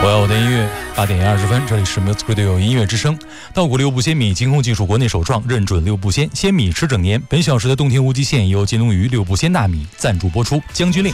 我要我的音乐，8点20分，这里是 Music Radio 音乐之声。稻谷六步鲜米，精工技术国内首创，认准六步鲜，鲜米吃整年。本小时的动听无极限由金龙鱼六步鲜纳米赞助播出。将军令，